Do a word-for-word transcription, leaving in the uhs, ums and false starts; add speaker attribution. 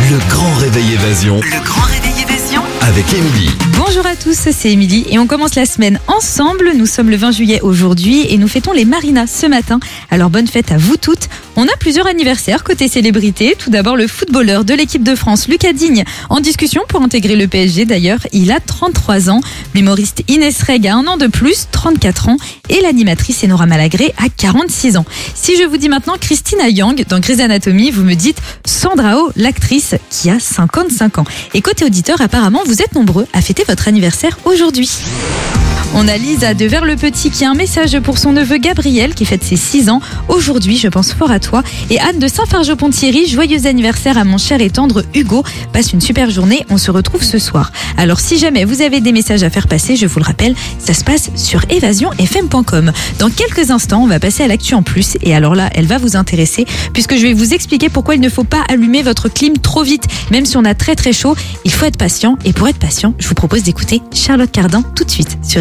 Speaker 1: Le grand réveil évasion
Speaker 2: Le grand réveil évasion
Speaker 1: avec Émilie.
Speaker 3: Bonjour à tous, c'est Émilie et on commence la semaine ensemble. Nous sommes le vingt juillet aujourd'hui et nous fêtons les Marinas ce matin. Alors bonne fête à vous toutes. On a plusieurs anniversaires côté célébrité. Tout d'abord le footballeur de l'équipe de France, Lucas Digne, en discussion pour intégrer le P S G d'ailleurs. Il a trente-trois ans. L'humoriste Inès Reg a un an de plus, trente-quatre ans. Et l'animatrice Enora Malagré a quarante-six ans. Si je vous dis maintenant Christina Yang dans Grey's Anatomy, vous me dites Sandra Oh, l'actrice qui a cinquante-cinq ans. Et côté auditeur, apparemment, vous êtes nombreux à fêter votre anniversaire aujourd'hui. On a Lisa de Vers-le-Petit qui a un message pour son neveu Gabriel qui fête ses six ans. Aujourd'hui, je pense fort à toi. Et Anne de Saint-Fargeau-Ponthierry, joyeux anniversaire à mon cher et tendre Hugo. Passe une super journée, on se retrouve ce soir. Alors si jamais vous avez des messages à faire passer, je vous le rappelle, ça se passe sur évasion f m point com. Dans quelques instants, on va passer à l'actu en plus. Et alors là, elle va vous intéresser puisque je vais vous expliquer pourquoi il ne faut pas allumer votre clim trop vite. Même si on a très très chaud, il faut être patient. Et pour être patient, je vous propose d'écouter Charlotte Cardin tout de suite sur